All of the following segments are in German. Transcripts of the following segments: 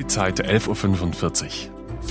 Zeit 11.45 Uhr.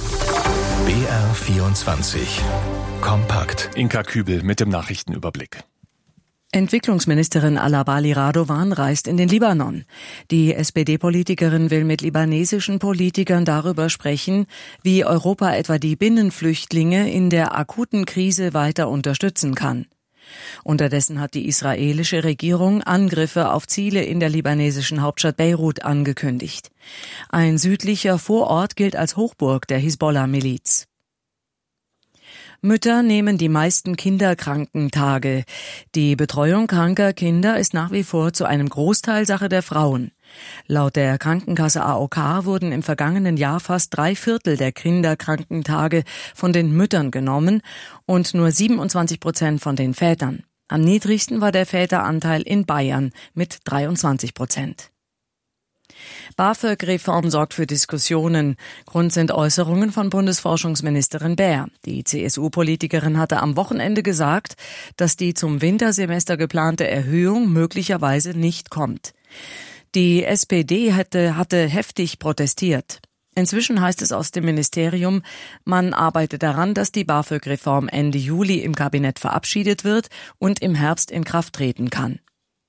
BR24 kompakt. Inka Kübel mit dem Nachrichtenüberblick. Entwicklungsministerin Alabali Radovan reist in den Libanon. Die SPD-Politikerin will mit libanesischen Politikern darüber sprechen, wie Europa etwa die Binnenflüchtlinge in der akuten Krise weiter unterstützen kann. Unterdessen hat die israelische Regierung Angriffe auf Ziele in der libanesischen Hauptstadt Beirut angekündigt. Ein südlicher Vorort gilt als Hochburg der Hisbollah-Miliz. Mütter nehmen die meisten Kinderkrankentage. Die Betreuung kranker Kinder ist nach wie vor zu einem Großteil Sache der Frauen. Laut der Krankenkasse AOK wurden im vergangenen Jahr fast 3/4 der Kinderkrankentage von den Müttern genommen und nur 27% von den Vätern. Am niedrigsten war der Väteranteil in Bayern mit 23%. BAföG-Reform sorgt für Diskussionen. Grund sind Äußerungen von Bundesforschungsministerin Baer. Die CSU-Politikerin hatte am Wochenende gesagt, dass die zum Wintersemester geplante Erhöhung möglicherweise nicht kommt. Die SPD hatte heftig protestiert. Inzwischen heißt es aus dem Ministerium, man arbeite daran, dass die BAföG-Reform Ende Juli im Kabinett verabschiedet wird und im Herbst in Kraft treten kann.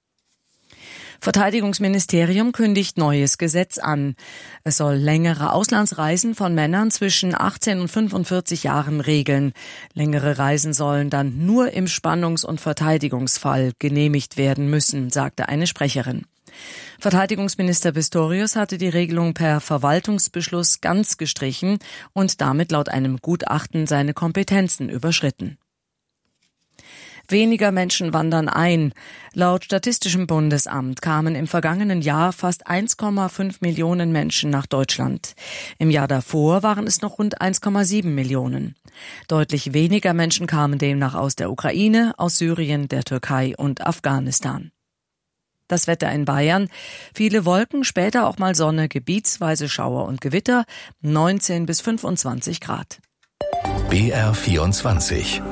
Verteidigungsministerium kündigt neues Gesetz an. Es soll längere Auslandsreisen von Männern zwischen 18 und 45 Jahren regeln. Längere Reisen sollen dann nur im Spannungs- und Verteidigungsfall genehmigt werden müssen, sagte eine Sprecherin. Verteidigungsminister Pistorius hatte die Regelung per Verwaltungsbeschluss ganz gestrichen und damit laut einem Gutachten seine Kompetenzen überschritten. Weniger Menschen wandern ein. Laut Statistischem Bundesamt kamen im vergangenen Jahr fast 1,5 Millionen Menschen nach Deutschland. Im Jahr davor waren es noch rund 1,7 Millionen. Deutlich weniger Menschen kamen demnach aus der Ukraine, aus Syrien, der Türkei und Afghanistan. Das Wetter in Bayern: viele Wolken, später auch mal Sonne, gebietsweise Schauer und Gewitter, 19 bis 25 Grad. BR24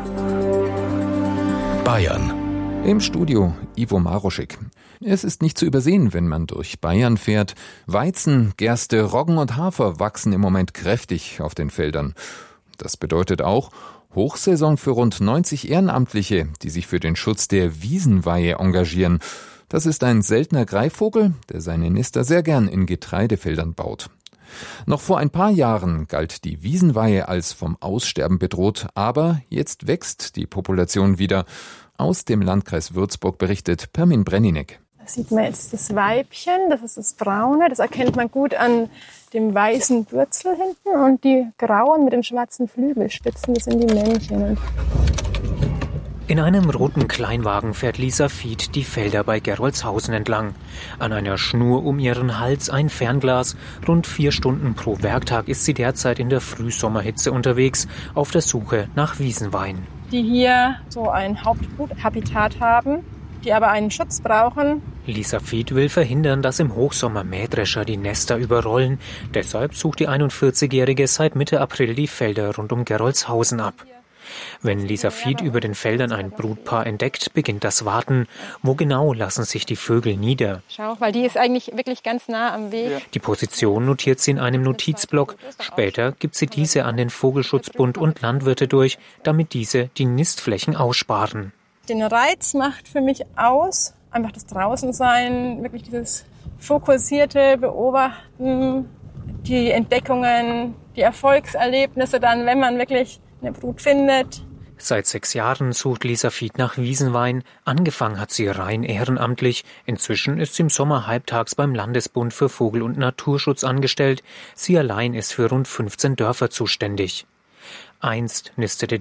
Bayern. Im Studio Ivo Maroschek. Es ist nicht zu übersehen, wenn man durch Bayern fährt. Weizen, Gerste, Roggen und Hafer wachsen im Moment kräftig auf den Feldern. Das bedeutet auch Hochsaison für rund 90 Ehrenamtliche, die sich für den Schutz der Wiesenweihe engagieren. Das ist ein seltener Greifvogel, der seine Nester sehr gern in Getreidefeldern baut. Noch vor ein paar Jahren galt die Wiesenweihe als vom Aussterben bedroht, aber jetzt wächst die Population wieder. Aus dem Landkreis Würzburg berichtet Permin Brenninek. Da sieht man jetzt das Weibchen, das ist das Braune, das erkennt man gut an dem weißen Bürzel hinten, und die grauen mit den schwarzen Flügelspitzen, das sind die Männchen. In einem roten Kleinwagen fährt Lisa Fied die Felder bei Gerolzhausen entlang. An einer Schnur um ihren Hals ein Fernglas. Rund 4 Stunden pro Werktag ist sie derzeit in der Frühsommerhitze unterwegs, auf der Suche nach Wiesenweihen. Die hier so ein Hauptbruthabitat haben, die aber einen Schutz brauchen. Lisa Fied will verhindern, dass im Hochsommer Mähdrescher die Nester überrollen. Deshalb sucht die 41-Jährige seit Mitte April die Felder rund um Gerolzhausen ab. Wenn Lisa Fied über den Feldern ein Brutpaar entdeckt, beginnt das Warten. Wo genau lassen sich die Vögel nieder? Schau, weil die ist eigentlich wirklich ganz nah am Weg. Die Position notiert sie in einem Notizblock. Später gibt sie diese an den Vogelschutzbund und Landwirte durch, damit diese die Nistflächen aussparen. Den Reiz macht für mich aus einfach das Draußensein, wirklich dieses fokussierte Beobachten, die Entdeckungen, die Erfolgserlebnisse dann, wenn man wirklich eine Brut findet. Seit 6 Jahren sucht Lisa Fied nach Wiesenwein. Angefangen hat sie rein ehrenamtlich. Inzwischen ist sie im Sommer halbtags beim Landesbund für Vogel- und Naturschutz angestellt. Sie allein ist für rund 15 Dörfer zuständig. Einst nistete